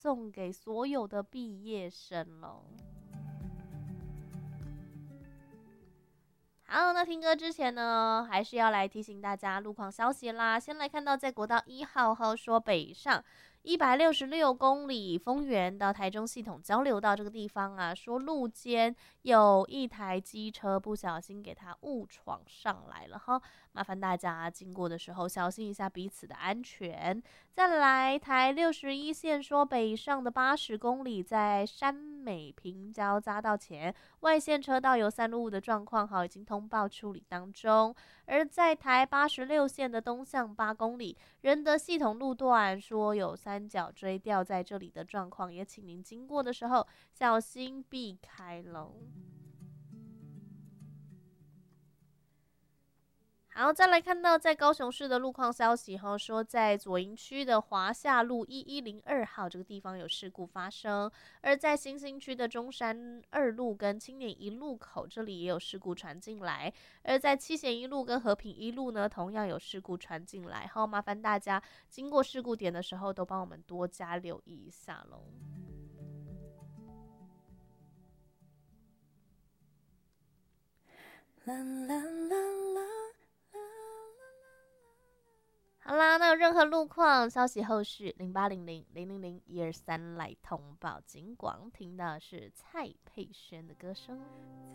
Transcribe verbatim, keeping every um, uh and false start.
送给所有的毕业生喽。好，那听歌之前呢，还是要来提醒大家路况消息啦。先来看到在国道一号号说北上一百六十六公里，丰原到台中系统交流道这个地方啊，说路肩有一台机车不小心给它误闯上来了哈，麻烦大家经过的时候小心一下彼此的安全。再来台六十一线说北上的八十公里，在山美平交匝道前外线车道有三路的状况，好，已经通报处理当中。而在台八十六线的东向八公里，仁德系统路段说有三角锥掉在这里的状况，也请您经过的时候小心避开喽。好，再来看到在高雄市的路况消息哈，说在左营区的华夏路一一零二号这个地方有事故发生，而在新兴区的中山二路跟青年一路口这里也有事故传进来，而在七贤一路跟和平一路呢，同样有事故传进来，好，麻烦大家经过事故点的时候都帮我们多加留意一下喽。啦啦啦啦好啦，那有任何路况消息后续零八零零零零零一二三来通报。尽管听到是蔡佩轩的歌声。